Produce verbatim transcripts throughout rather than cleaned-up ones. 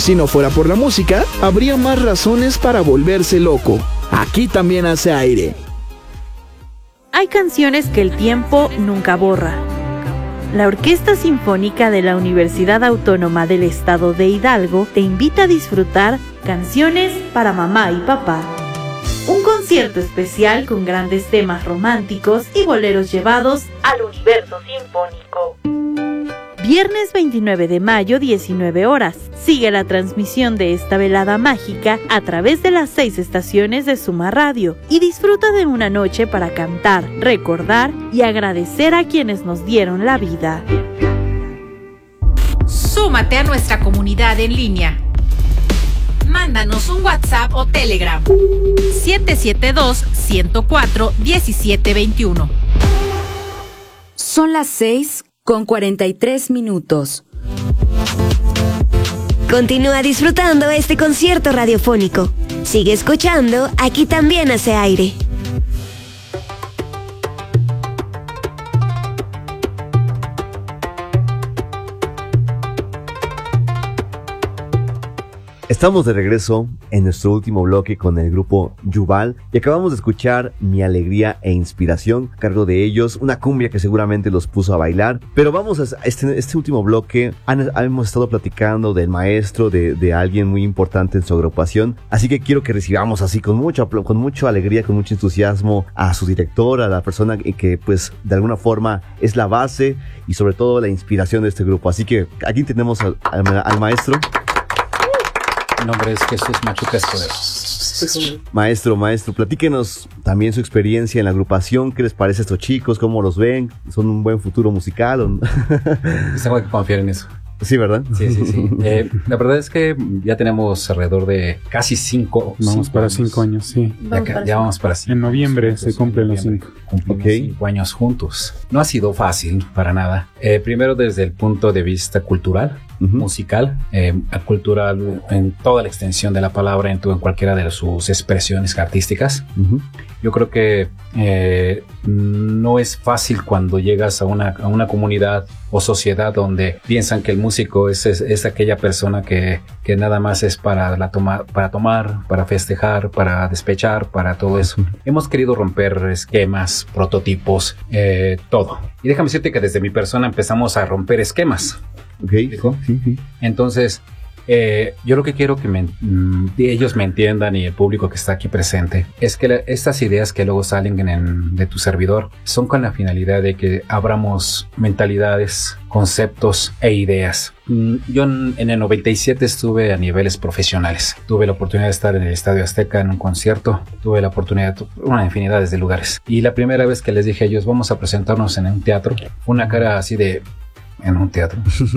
Si no fuera por la música, habría más razones para volverse loco. Aquí también hace aire. Hay canciones que el tiempo nunca borra. La Orquesta Sinfónica de la Universidad Autónoma del Estado de Hidalgo te invita a disfrutar Canciones para Mamá y Papá. Un concierto especial con grandes temas románticos y boleros llevados al universo sinfónico. Viernes veintinueve de mayo, diecinueve horas. Sigue la transmisión de esta velada mágica a través de las seis estaciones de Suma Radio y disfruta de una noche para cantar, recordar y agradecer a quienes nos dieron la vida. Súmate a nuestra comunidad en línea. Mándanos un WhatsApp o Telegram. siete siete dos, uno cero cuatro, uno siete dos uno. Son las seis con cuarenta y tres minutos. Continúa disfrutando este concierto radiofónico. Sigue escuchando, aquí también hace aire. Estamos de regreso en nuestro último bloque con el grupo Yuval y acabamos de escuchar Mi Alegría e Inspiración, a cargo de ellos, una cumbia que seguramente los puso a bailar. Pero vamos a este, este último bloque, han, hemos estado platicando del maestro, de, de alguien muy importante en su agrupación, así que quiero que recibamos así con mucha, con mucha alegría, con mucho entusiasmo a su director, a la persona que, que pues de alguna forma es la base y sobre todo la inspiración de este grupo. Así que aquí tenemos al, al, al maestro. Mi nombre es Jesús Machuca Escudero. Maestro, maestro, platíquenos también su experiencia en la agrupación. ¿Qué les parece a estos chicos? ¿Cómo los ven? ¿Son un buen futuro musical? ¿O no? Tengo que confiar en eso. Sí, ¿verdad? Sí, sí, sí. Eh, la verdad es que ya tenemos alrededor de casi cinco. Vamos cinco para años. cinco años, sí. Ya, ca- ya vamos para cinco. En noviembre años, se cumplen los noviembre. cinco. Cumplimos Okay. cinco años juntos. No ha sido fácil para nada. Eh, primero desde el punto de vista cultural, uh-huh. musical, eh, cultural en toda la extensión de la palabra, en, tu, en cualquiera de sus expresiones artísticas. Uh-huh. Yo creo que eh, no es fácil cuando llegas a una, a una comunidad o sociedad donde piensan que el músico es, es, es aquella persona que, que nada más es para, la toma, para tomar, para festejar, para despechar, para todo eso. Hemos querido romper esquemas, prototipos, eh, todo. Y déjame decirte que desde mi persona empezamos a romper esquemas. Okay. Sí, sí. Entonces, eh, yo lo que quiero que me, mm, ellos me entiendan y el público que está aquí presente es que la, estas ideas que luego salen en, en, de tu servidor son con la finalidad de que abramos mentalidades, conceptos e ideas. Mm, yo en, en el noventa y siete estuve a niveles profesionales. Tuve la oportunidad de estar en el Estadio Azteca en un concierto. Tuve la oportunidad de una infinidad de lugares. Y la primera vez que les dije a ellos vamos a presentarnos en un teatro, fue una cara así de... En un teatro.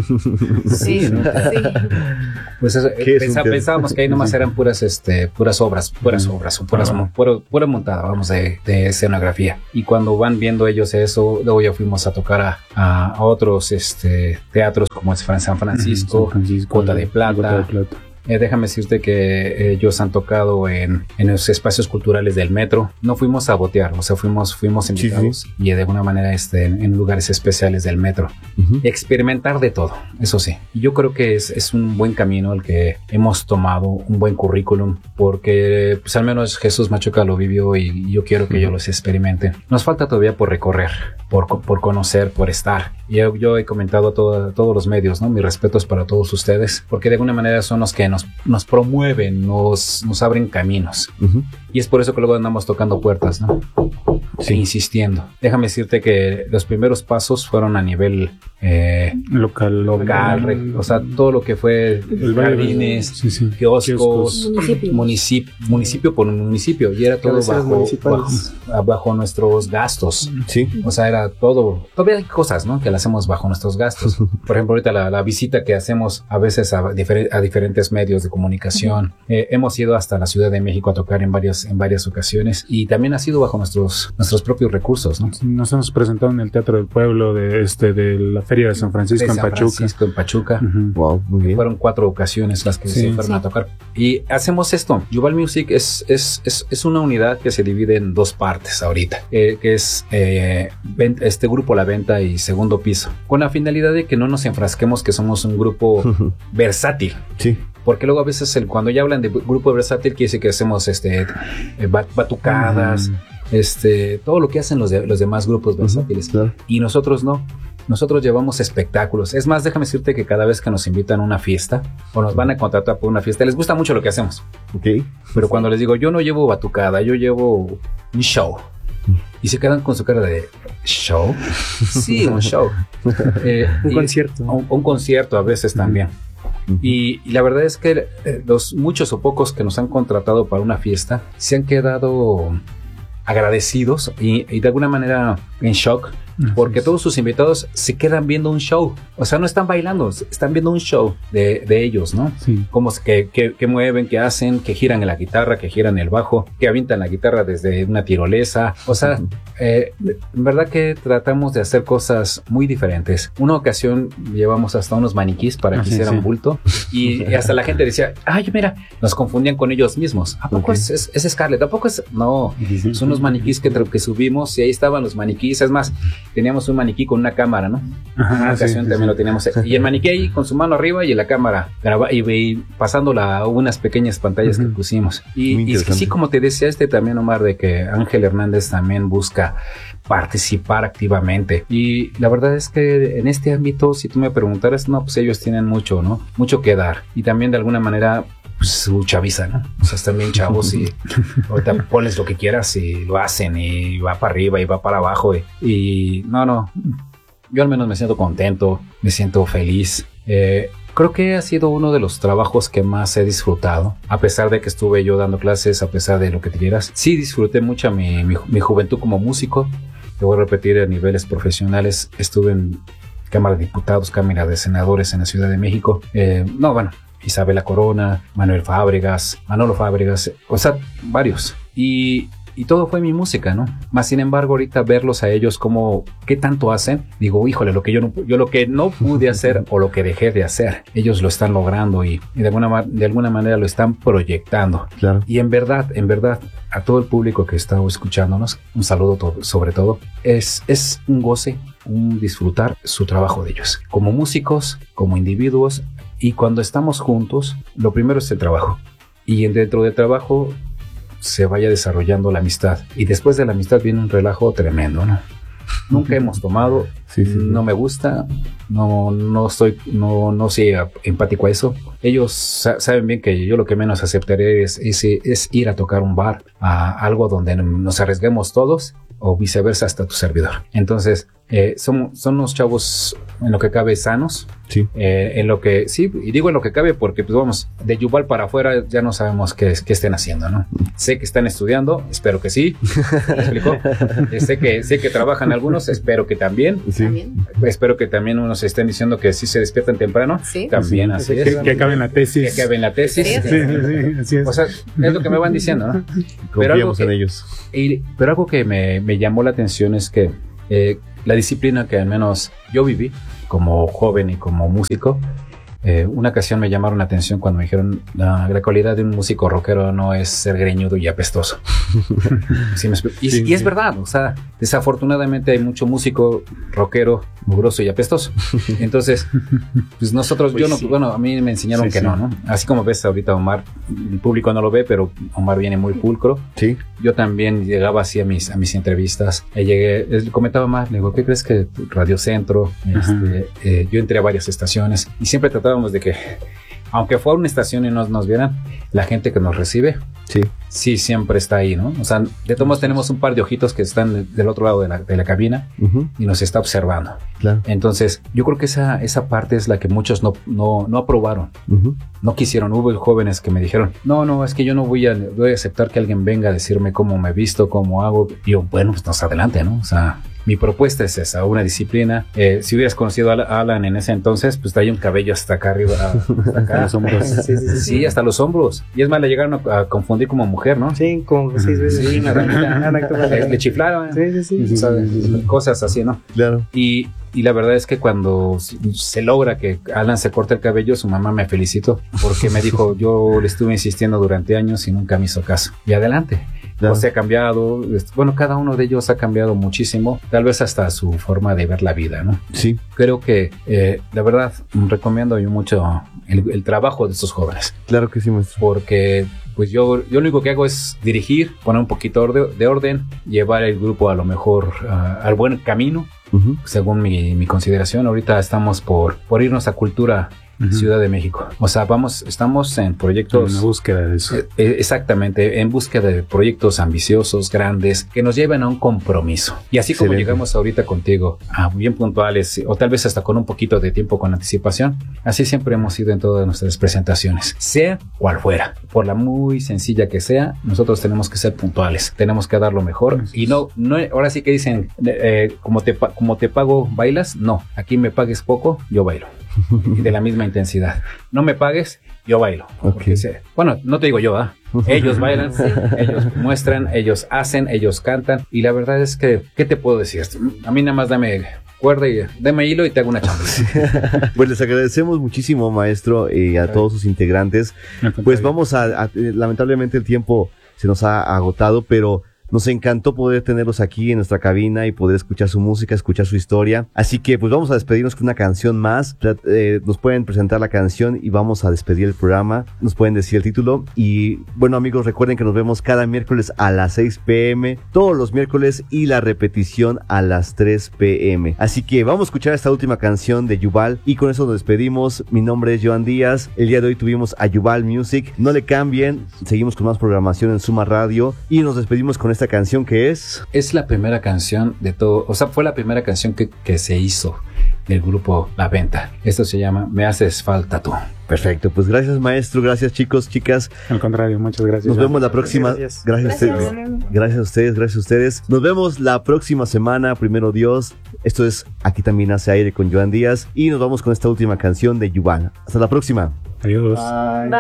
Sí, ¿no? Sí. Pues eso, pensa, pensábamos que ahí nomás eran puras, este, puras obras, puras uh-huh. obras, puras, uh-huh. pura, pura montada, vamos, de, de escenografía. Y cuando van viendo ellos eso, luego ya fuimos a tocar a, a, a otros, este, teatros como es San Francisco, uh-huh. San Francisco Gota de Plata. Gota de Plata. Eh, déjame decirte que ellos han tocado en, en los espacios culturales del metro. No fuimos a botear, o sea, fuimos, fuimos invitados sí, sí. y de alguna manera este, en, en lugares especiales del metro. Uh-huh. Experimentar de todo, eso sí. Yo creo que es, es un buen camino el que hemos tomado, un buen currículum, porque pues al menos Jesús Machuca lo vivió y yo quiero que uh-huh. ellos los experimenten. Nos falta todavía por recorrer, por, por conocer, por estar. Y yo, yo he comentado a, todo, a todos los medios, ¿no? Mis respetos para todos ustedes, porque de alguna manera son los que Nos, nos promueven, nos, nos abren caminos. Uh-huh. Y es por eso que luego andamos tocando puertas, ¿no? Sí. E insistiendo. Déjame decirte que los primeros pasos fueron a nivel eh, local, local re, o sea, todo lo que fue el jardines, sí, sí. kioscos, municipio. Municipio, municipio por municipio, y era todo bajo, bajo, bajo nuestros gastos. Sí. O sea, era todo. Todavía hay cosas, ¿no? Que las hacemos bajo nuestros gastos. Por ejemplo, ahorita la, la visita que hacemos a veces a, difer- a diferentes medios de comunicación. Eh, hemos ido hasta la Ciudad de México a tocar en varias, en varias ocasiones y también ha sido bajo nuestros, nuestros propios recursos, ¿no? Nos hemos presentado en el Teatro del Pueblo de, este, de la Feria de San Francisco, de en San Pachuca. Francisco, en Pachuca. Uh-huh. Wow, muy bien. Fueron cuatro ocasiones las que sí, se fueron sí. a tocar. Y hacemos esto. Yuval Music es, es, es, es una unidad que se divide en dos partes ahorita, eh, que es eh, este grupo La Venta y Segundo Piso, con la finalidad de que no nos enfrasquemos que somos un grupo versátil. Sí. porque luego a veces el, cuando ya hablan de grupo versátil quiere decir que hacemos este eh, batucadas, uh-huh. este todo lo que hacen los, de, los demás grupos versátiles, uh-huh, claro. Y nosotros no. Nosotros llevamos espectáculos. Es más, déjame decirte que cada vez que nos invitan a una fiesta o nos van a contratar por una fiesta, les gusta mucho lo que hacemos. Okay. Pero cuando les digo, yo no llevo batucada, yo llevo un show. Y se quedan con su cara de ¿show? Sí, un show. Eh, un y, concierto. Un, un concierto a veces también. Uh-huh. Y, y la verdad es que eh, los muchos o pocos que nos han contratado para una fiesta se han quedado agradecidos y, y de alguna manera en shock, porque todos sus invitados se quedan viendo un show, o sea, no están bailando, están viendo un show de, de ellos, ¿no? Sí. Como que, que, que mueven, que hacen, que giran en la guitarra, que giran el bajo, que avientan la guitarra desde una tirolesa, o sea, eh, en verdad que tratamos de hacer cosas muy diferentes. Una ocasión llevamos hasta unos maniquís para que ah, sí, hicieran sí. bulto y, y hasta la gente decía, ay, mira, nos confundían con ellos mismos. ¿A poco okay. es, es, es Scarlett? ¿A poco es? No, sí, son unos maniquís que, que subimos y ahí estaban los maniquís, es más, teníamos un maniquí con una cámara, ¿no? Ajá, una ocasión sí, también sí. lo teníamos. Y el maniquí ahí con su mano arriba y la cámara graba, y, y pasándola a unas pequeñas pantallas uh-huh. que pusimos. Y, y sí, como te decía este también, Omar, de que Ángel Hernández también busca participar activamente. Y la verdad es que en este ámbito, si tú me preguntaras, no, pues ellos tienen mucho, ¿no? Mucho que dar. Y también de alguna manera pues, su chaviza, ¿no? O sea, están bien chavos y ahorita pones lo que quieras y lo hacen y va para arriba y va para abajo y, y no, no, yo al menos me siento contento, me siento feliz. Eh, creo que ha sido uno de los trabajos que más he disfrutado, a pesar de que estuve yo dando clases, a pesar de lo que te quieras. Sí disfruté mucho mi, mi, mi juventud como músico. Te voy a repetir, a niveles profesionales estuve en Cámara de Diputados, Cámara de Senadores en la Ciudad de México. Eh, no, bueno, Isabela Corona, Manuel Fábregas, Manolo Fábregas, o sea, varios. Y, y todo fue mi música, ¿no? Más sin embargo, ahorita verlos a ellos como qué tanto hacen, digo, híjole, lo que yo no, yo lo que no pude hacer o lo que dejé de hacer, ellos lo están logrando y, y de alguna de alguna manera lo están proyectando. Claro. Y en verdad, en verdad, a todo el público que está escuchándonos, un saludo to- sobre todo, es, es un goce, un disfrutar su trabajo de ellos, como músicos, como individuos. Y cuando estamos juntos, lo primero es el trabajo. Y dentro del trabajo se vaya desarrollando la amistad. Y después de la amistad viene un relajo tremendo, ¿no? Nunca hemos tomado, sí, sí, no me gusta, no, no estoy, no, no soy empático a eso. Ellos sa- saben bien que yo lo que menos aceptaré es, es, es ir a tocar un bar, a algo donde nos arriesguemos todos, o viceversa hasta tu servidor. Entonces, eh, son, son unos chavos en lo que cabe sanos. Sí. Eh, en lo que, sí, y digo en lo que cabe porque, pues vamos, de Yuval para afuera ya no sabemos qué, qué estén haciendo, ¿no? Sé que están estudiando, espero que sí. ¿Me explico? Eh, sé que, sé que trabajan algunos, espero que también. Sí. ¿También? Espero que también unos estén diciendo que sí se despiertan temprano. Sí. También sí. así que, es. Que acaben la tesis. Que acaben la tesis. Sí, sí, sí, sí, así es. O sea, es lo que me van diciendo, ¿no? Pero algo que, en ellos. Y, pero algo que me, me llamó la atención es que eh, la disciplina que al menos yo viví como joven y como músico, eh, una ocasión me llamaron la atención cuando me dijeron la, la cualidad de un músico rockero no es ser greñudo y apestoso. ¿Sí me y, sí, y sí. Es verdad, o sea, desafortunadamente hay mucho músico rockero, mugroso y apestoso. Entonces, pues nosotros, pues yo no, sí. bueno, a mí me enseñaron sí, que sí. no, ¿no? Así como ves ahorita Omar, el público no lo ve, pero Omar viene muy pulcro. Sí. Yo también llegaba así a mis, a mis entrevistas. Eh, llegué, le comentaba más, le digo, ¿qué crees que Radio Centro? Este, eh, yo entré a varias estaciones y siempre tratábamos de que, aunque fuera una estación y no nos vieran, la gente que nos recibe, sí, sí siempre está ahí, ¿no? O sea, de todos modos tenemos un par de ojitos que están del otro lado de la, de la cabina uh-huh. y nos está observando. Claro. Entonces, yo creo que esa, esa parte es la que muchos no, no, no aprobaron, uh-huh. no quisieron. Hubo jóvenes que me dijeron, no, no, es que yo no voy a, voy a aceptar que alguien venga a decirme cómo me visto, cómo hago. Y yo, bueno, pues nos adelante, ¿no? O sea, mi propuesta es esa, una disciplina. Eh, si hubieras conocido a Alan en ese entonces, pues traía un cabello hasta acá arriba, hasta acá. Los hombros. Sí, sí, sí, sí, hasta los hombros. Y es más, le llegaron a, a confundir como mujer, ¿no? Sí, como seis veces. Sí, le, le chiflaron. Sí, sí, sí. O sea, sí, sí. Cosas así, ¿no? Claro. Y, y la verdad es que cuando se logra que Alan se corte el cabello, su mamá me felicitó, porque me dijo, yo le estuve insistiendo durante años y nunca me hizo caso. Y adelante. Claro. José ha cambiado, bueno, cada uno de ellos ha cambiado muchísimo, tal vez hasta su forma de ver la vida, ¿no? Sí. Creo que, eh, la verdad, recomiendo yo mucho el, el trabajo de estos jóvenes. Claro que sí, maestro. Porque pues yo, yo lo único que hago es dirigir, poner un poquito de, de orden, llevar el grupo a lo mejor uh, al buen camino, uh-huh. según mi, mi consideración. Ahorita estamos por, por irnos a Cultura uh-huh. Ciudad de México. O sea, vamos, estamos en proyectos... En búsqueda de eso. Eh, exactamente, en búsqueda de proyectos ambiciosos, grandes, que nos lleven a un compromiso. Y así Excelente. Como llegamos ahorita contigo, a bien puntuales, o tal vez hasta con un poquito de tiempo con anticipación, así siempre hemos ido en todas nuestras presentaciones, sea cual fuera. Por la muy sencilla que sea, nosotros tenemos que ser puntuales, tenemos que dar lo mejor. Y no, no ahora sí que dicen, eh, como, te, como te pago, bailas. No, aquí me pagues poco, yo bailo. De la misma intensidad. No me pagues, yo bailo. Okay. Se, bueno, no te digo yo, ¿ah? ¿eh? Ellos bailan, sí. Ellos muestran, ellos hacen, ellos cantan. Y la verdad es que, ¿qué te puedo decir? A mí nada más dame cuerda y dame hilo y te hago una chamba. Pues les agradecemos muchísimo, maestro, y a todos sus integrantes. Pues vamos a, a, lamentablemente el tiempo se nos ha agotado, pero nos encantó poder tenerlos aquí en nuestra cabina y poder escuchar su música, escuchar su historia. Así que pues vamos a despedirnos con una canción más. Eh, nos pueden presentar la canción y vamos a despedir el programa. Nos pueden decir el título. Y bueno, amigos, recuerden que nos vemos cada miércoles a las seis pm, todos los miércoles, y la repetición a las tres pm. Así que vamos a escuchar esta última canción de Yuval y con eso nos despedimos. Mi nombre es Joan Díaz. El día de hoy tuvimos a Yuval Music. No le cambien, seguimos con más programación en Suma Radio y nos despedimos con esta canción que es... Es la primera canción de todo, o sea, fue la primera canción que, que se hizo del grupo La Venta. Esto se llama Me Haces Falta Tú. Perfecto, pues gracias, maestro, gracias, chicos, chicas. Al contrario, muchas gracias. Nos vemos la próxima. Gracias. Gracias, gracias. A ustedes. Gracias a ustedes, gracias a ustedes. Nos vemos la próxima semana, primero Dios. Esto es Aquí También Hace Aire con Joan Díaz y nos vamos con esta última canción de Yuval. Hasta la próxima. Adiós. Bye. Bye.